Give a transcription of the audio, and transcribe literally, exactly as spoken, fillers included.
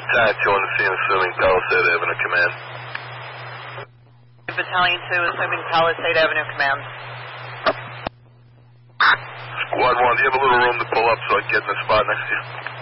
Battalion two on the scene, assuming Palisade Avenue, command. Battalion two, assuming Palisade Avenue, command. Squad one, do you have a little room to pull up so I can get in the spot next to you?